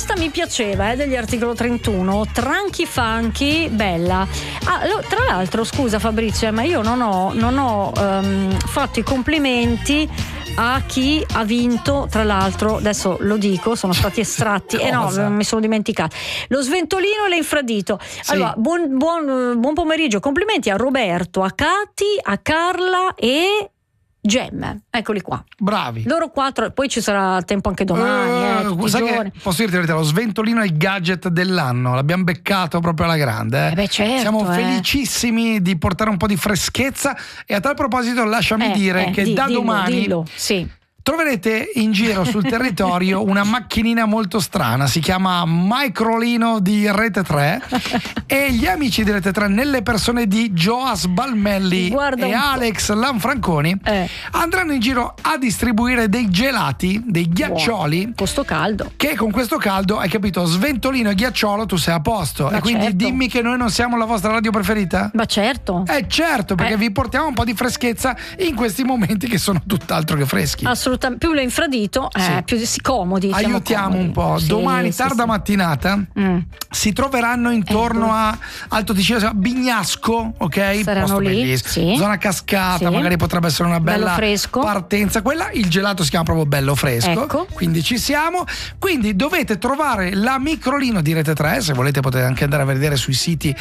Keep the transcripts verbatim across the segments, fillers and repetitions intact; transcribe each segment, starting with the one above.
questa mi piaceva, eh, degli Articolo trentuno, Tranchi Funky, bella. Ah, lo, tra l'altro, scusa Fabrizio, ma io non ho, non ho um, fatto i complimenti a chi ha vinto, tra l'altro, adesso lo dico, sono stati estratti, e eh no, mi sono dimenticata. Lo sventolino e l'infradito. Sì. Allora, buon, buon, buon pomeriggio, complimenti a Roberto, a Cati, a Carla e Gemme, eccoli qua. Bravi. Loro quattro, poi ci sarà tempo anche domani. Uh, eh, sai che posso dirti la verità, lo sventolino è il gadget dell'anno, l'abbiamo beccato proprio alla grande. Eh. Eh beh, certo, Siamo eh. felicissimi di portare un po' di freschezza, e a tal proposito lasciami eh, dire eh, che di, da dillo, domani dillo, sì. troverete in giro sul territorio una macchinina molto strana, si chiama Microlino di Rete tre e gli amici di Rete tre, nelle persone di Joas Balmelli Guarda e Alex Lanfranconi, eh. andranno in giro a distribuire dei gelati, dei ghiaccioli. Wow. Questo caldo. Che con questo caldo, hai capito, sventolino e ghiacciolo, tu sei a posto. Ma e quindi certo. dimmi che noi non siamo la vostra radio preferita? Ma certo. Eh certo, perché eh. vi portiamo un po' di freschezza in questi momenti che sono tutt'altro che freschi. Assolutamente. Più lo infradito, eh, sì. più si comodi. Aiutiamo comodi. un po'. Sì, Domani, sì, tarda sì. mattinata, mm. si troveranno intorno eh, a Alto Ticino, a Bignasco, ok? Saranno Posto lì, bellissimo. sì. Zona cascata, sì. magari potrebbe essere una bella fresco. partenza. Quella, il gelato si chiama proprio bello fresco. Ecco. Quindi ci siamo. Quindi dovete trovare la Microlino di Rete tre. Se volete potete anche andare a vedere sui siti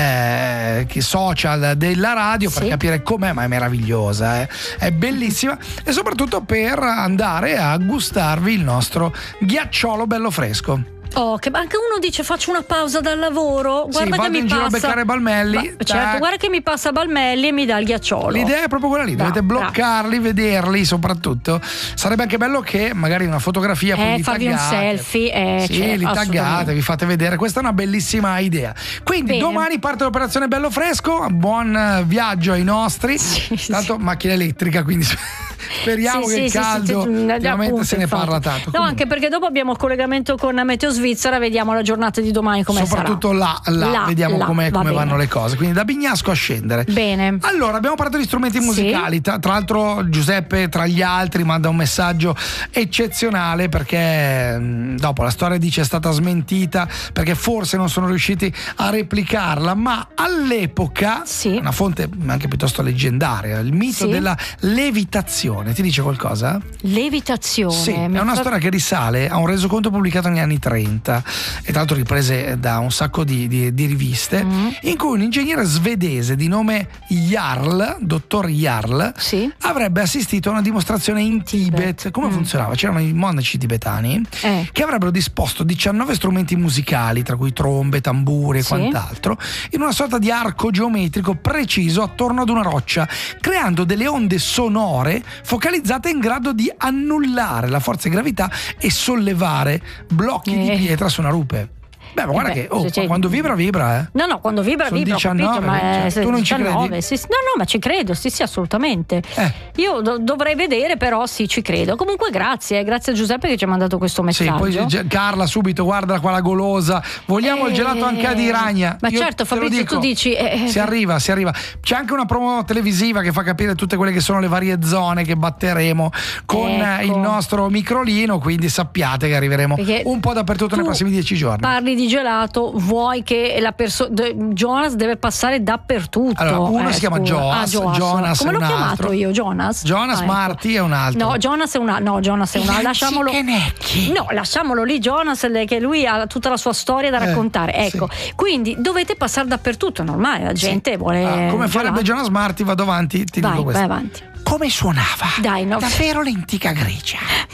eh, social della radio, sì. per capire com'è, ma è meravigliosa, eh. È bellissima, e soprattutto per andare a gustarvi il nostro ghiacciolo bello fresco. Oh, che anche uno dice faccio una pausa dal lavoro, guarda sì, che mi in passa giro a beccare Balmelli. Ma, certo, guarda che mi passa Balmelli e mi dà il ghiacciolo. L'idea è proprio quella lì, da, dovete bloccarli, da. vederli soprattutto. Sarebbe anche bello che magari una fotografia, poi eh, li farvi taggate. un selfie, eh, sì, cioè, li taggate, vi fate vedere. Questa è una bellissima idea. Quindi Bene. domani parte l'operazione Bello Fresco. Buon viaggio ai nostri. Sì, Tanto sì. macchina elettrica, quindi speriamo sì, che sì, il caldo sì, sì, ovviamente se ne infatti. parla tanto. No, Comunque. anche perché dopo abbiamo il collegamento con Meteo Svizzera, vediamo la giornata di domani come sarà. Soprattutto là, là, là vediamo là, come va vanno bene. le cose. Quindi da Bignasco a scendere. Bene. Allora, abbiamo parlato di strumenti musicali. Sì. Tra, tra l'altro Giuseppe, tra gli altri, manda un messaggio eccezionale, perché mh, dopo la storia dice è stata smentita perché forse non sono riusciti a replicarla, ma all'epoca, sì. una fonte anche piuttosto leggendaria, il mito sì. della levitazione. Ti dice qualcosa? Levitazione. Sì, è una fa... storia che risale a un resoconto pubblicato negli anni trenta, e tra l'altro riprese da un sacco di, di, di riviste, mm. in cui un ingegnere svedese di nome Jarl, dottor Jarl, sì. avrebbe assistito a una dimostrazione in Tibet. Tibet. Come mm. funzionava? C'erano i monaci tibetani eh. che avrebbero disposto diciannove strumenti musicali, tra cui trombe, tamburi e sì. quant'altro, in una sorta di arco geometrico preciso attorno ad una roccia, creando delle onde sonore focalizzate in grado di annullare la forza di gravità e sollevare blocchi eh. di pietra su una rupe. Beh, ma guarda eh beh, che oh, cioè, quando vibra vibra, eh. No, no, quando vibra Sono vibra, diciannove, capito, ma cioè, è tu non ci diciannove, credi? sì, sì, no, no, ma ci credo, sì, sì, assolutamente. Eh. Io do- dovrei vedere, però sì, ci credo. Comunque grazie, grazie a Giuseppe che ci ha mandato questo messaggio. Sì, poi Carla subito, guarda qua la golosa, vogliamo eh, il gelato anche a di ragna. Ma Io certo, Fabrizio, dico, tu dici eh, si arriva, si arriva. C'è anche una promo televisiva che fa capire tutte quelle che sono le varie zone che batteremo con ecco. il nostro microlino, quindi sappiate che arriveremo perché un po' dappertutto nei prossimi dieci giorni. Parli di gelato, vuoi che la persona Jonas deve passare dappertutto. Allora, uno eh, si chiama Jonas, ah, Jonas. Jonas come è l'ho un chiamato altro. io? Jonas? Jonas ah, Marti ecco. è un altro. No, Jonas è una no, Jonas è una lasciamolo. No, lasciamolo lì Jonas, che lui ha tutta la sua storia da eh, raccontare. Ecco, sì. Quindi dovete passare dappertutto, è normale, la gente sì. vuole ah, come farebbe Jonas Marti, vado avanti, ti vai, dico questo. Vai avanti. Come suonava? Dai, no. Davvero l'antica Grecia.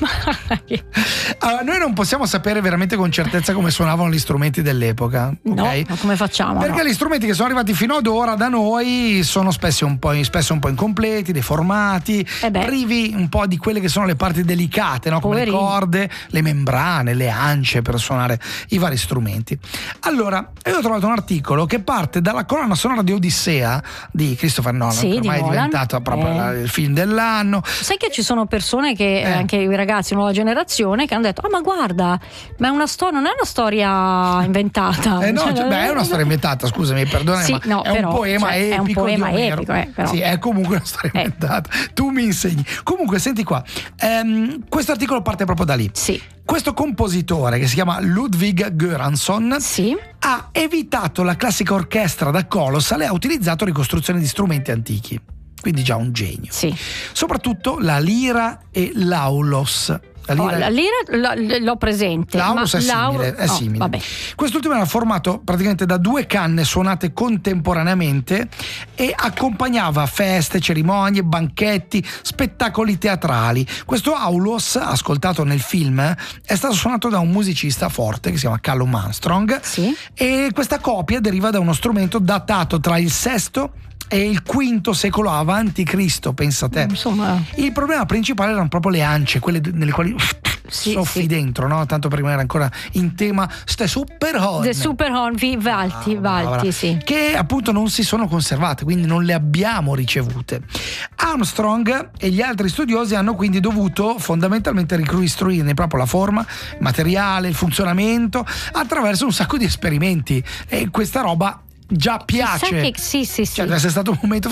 Allora, noi non possiamo sapere veramente con certezza come suonavano gli strumenti dell'epoca. No, okay? ma come facciamo? Perché no? gli strumenti che sono arrivati fino ad ora da noi sono spesso un po', spesso un po' incompleti, deformati, eh privi un po' di quelle che sono le parti delicate, no? Come Poverini. le corde, le membrane, le ance per suonare i vari strumenti. Allora, io ho trovato un articolo che parte dalla colonna sonora di Odissea di Christopher Nolan, sì, che ormai di è diventato proprio eh. il film dell'anno. Sai che ci sono persone che eh. anche i ragazzi nuova generazione che hanno detto: ah, ma guarda, ma è una storia, non è una storia inventata. Eh no, cioè, cioè, beh, è una storia inventata, scusami, perdonami, sì, ma no, è però, un poema cioè, epico. È un poema di epico, eh, però. Sì, è comunque una storia eh. inventata. Tu mi insegni. Comunque, senti qua, ehm, questo articolo parte proprio da lì. Sì. questo compositore che si chiama Ludwig Göransson sì. ha evitato la classica orchestra da colossal e ha utilizzato ricostruzioni di strumenti antichi, quindi già un genio. Sì. Soprattutto la lira e l'aulos. La lira, oh, la lira l'ho presente. L'aulos ma è simile. È oh, simile. Vabbè. Quest'ultimo era formato praticamente da due canne suonate contemporaneamente e accompagnava feste, cerimonie, banchetti, spettacoli teatrali. Questo aulos, ascoltato nel film, è stato suonato da un musicista forte che si chiama Callum Armstrong. Sì. E questa copia deriva da uno strumento datato tra il sesto e il quinto secolo avanti Cristo, pensa te. Insomma. Il problema principale erano proprio le ance, quelle nelle quali sì, soffi sì. dentro, no? Tanto per rimanere ancora in tema ste super horn. The super horn, Valti, ah, Valti, sì. Che appunto non si sono conservate, quindi non le abbiamo ricevute. Armstrong e gli altri studiosi hanno quindi dovuto fondamentalmente ricostruirne proprio la forma, il materiale, il funzionamento attraverso un sacco di esperimenti, e questa roba già piace. Che, sì, sì, sì. Cioè, deve essere stato un momento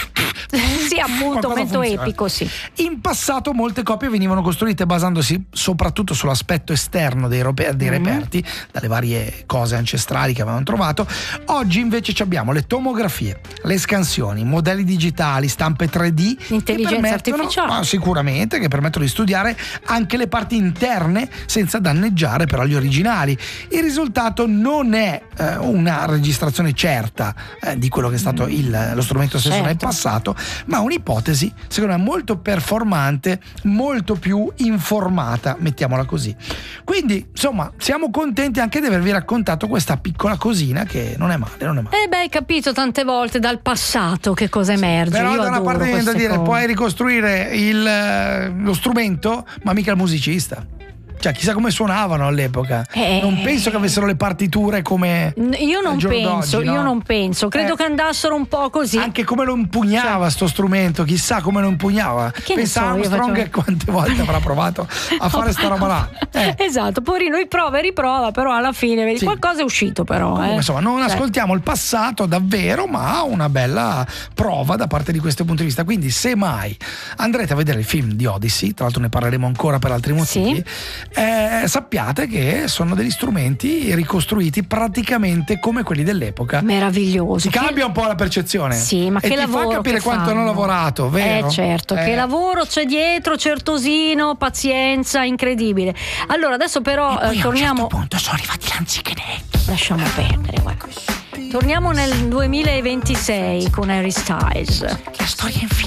sì, appunto, un momento epico, sì. In passato molte copie venivano costruite basandosi soprattutto sull'aspetto esterno dei, rope- dei mm-hmm. reperti, dalle varie cose ancestrali che avevano trovato. Oggi invece abbiamo le tomografie, le scansioni, modelli digitali, stampe tre D, intelligenza artificiale, ma sicuramente, che permettono di studiare anche le parti interne senza danneggiare però gli originali. Il risultato non è eh, una registrazione certa eh, di quello che è stato il, lo strumento stesso certo. nel passato, ma un'ipotesi secondo me molto performante, molto più informata, mettiamola così. Quindi insomma siamo contenti anche di avervi raccontato questa piccola cosina che non è male, non è male. Eh beh, hai capito tante volte dal passato che cosa emerge. Però Io da una parte viene da dire cose. Puoi ricostruire il, lo strumento, ma mica il musicista. Cioè, chissà come suonavano all'epoca. Eh, non penso che avessero le partiture come io non penso, no? io non penso. Credo eh, che andassero un po' così. Anche come lo impugnava cioè, sto strumento, chissà come lo impugnava. Pensa so, Armstrong faccio... quante volte avrà provato a fare sta roba là. Eh. Esatto, poverino, riprova e riprova, però alla fine vedi, sì. qualcosa è uscito però. Comunque, eh. Insomma, non cioè. ascoltiamo il passato davvero, ma una bella prova da parte di questo punto di vista. Quindi, se mai andrete a vedere il film di Odyssey, tra l'altro ne parleremo ancora per altri motivi, sì. eh, sappiate che sono degli strumenti ricostruiti praticamente come quelli dell'epoca. Meraviglioso. Ti cambia un po' la percezione. Sì, ma e che ti lavoro fa capire quanto hanno lavorato, vero? Eh certo, eh. che lavoro c'è dietro, certosino, pazienza, incredibile. Allora adesso però eh, torniamo. A un certo punto sono arrivati l'anzichenetti. Lasciamo perdere, guarda. Torniamo nel duemilaventisei con Harry Styles. Che storia infinita.